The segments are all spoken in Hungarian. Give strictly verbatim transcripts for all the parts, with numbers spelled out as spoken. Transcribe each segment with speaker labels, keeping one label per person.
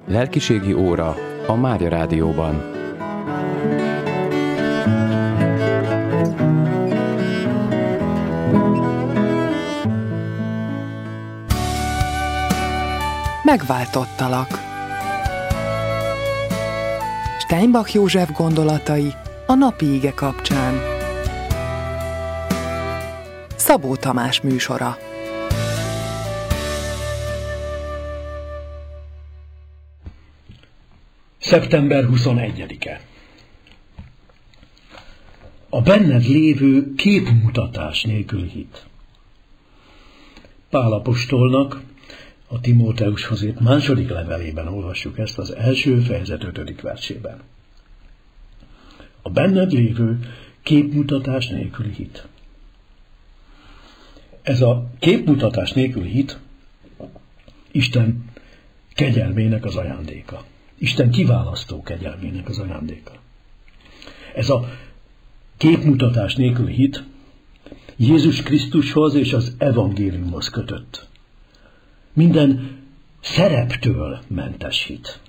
Speaker 1: Lelkiségi óra a Mária Rádióban.
Speaker 2: Megváltottalak. Steinbach József gondolatai a napi ige kapcsán. Szabó Tamás műsora.
Speaker 3: szeptember huszonegyedike. A benned lévő képmutatás nélküli hit. Pál apostolnak a Timóteushoz írt második levelében olvassuk ezt az első fejezet ötödik versében. A benned lévő képmutatás nélküli hit. Ez a képmutatás nélküli hit Isten kegyelmének az ajándéka. Isten kiválasztó kegyelmének az ajándéka. Ez a képmutatás nélküli hit Jézus Krisztushoz és az evangéliumhoz kötött. Minden szereptől mentes hit.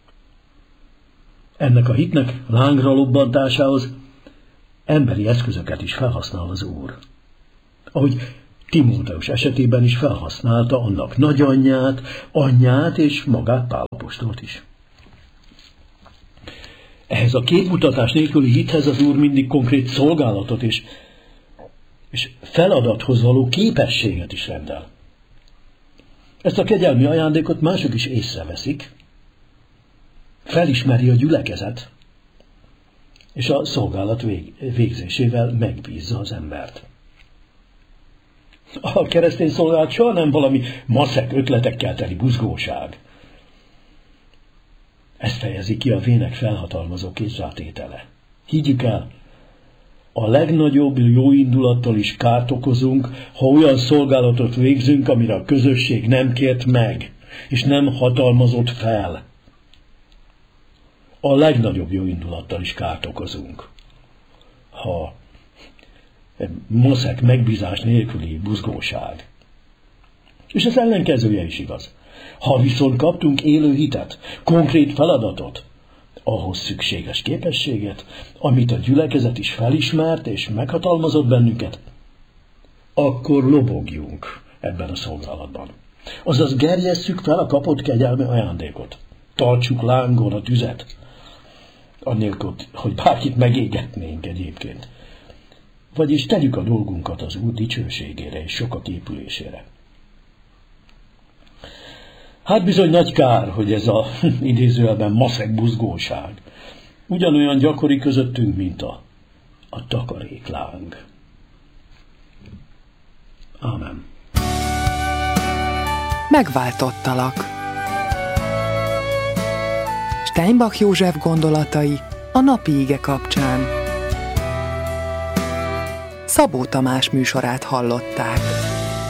Speaker 3: Ennek a hitnek lángra lobbantásához emberi eszközöket is felhasznál az Úr. Ahogy Timóteus esetében is felhasználta annak nagyanyját, anyját és magát Pál apostolt is. Ehhez a képmutatás nélküli hithez az Úr mindig konkrét szolgálatot és, és feladathoz való képességet is rendel. Ezt a kegyelmi ajándékot mások is észreveszik, felismeri a gyülekezet, és a szolgálat vég, végzésével megbízza az embert. A keresztény szolgálat soha nem valami maszek ötletekkel teli buzgóság. Ezt fejezi ki a vének felhatalmazó kézrátétele. Higgyük el, a legnagyobb jó indulattal is kárt okozunk, ha olyan szolgálatot végzünk, amire a közösség nem kért meg, és nem hatalmazott fel. A legnagyobb jó indulattal is kárt okozunk, ha maszek megbízás nélküli buzgóság. És ez ellenkezője is igaz. Ha viszont kaptunk élő hitet, konkrét feladatot, ahhoz szükséges képességet, amit a gyülekezet is felismert és meghatalmazott bennünket, akkor lobogjunk ebben a szolgálatban. Azaz gerjesszük fel a kapott kegyelmi ajándékot. Tartsuk lángon a tüzet, annélkül, hogy bárkit megégetnénk egyébként. Vagyis tegyük a dolgunkat az Úr dicsőségére és sokak épülésére. Hát bizony nagy kár, hogy ez a idézőjelben maszek buzgóság ugyanolyan gyakori közöttünk, mint a, a takarékláng. Ámen.
Speaker 2: Megváltottalak. Steinbach József gondolatai a napi ige kapcsán. Szabó Tamás műsorát hallották.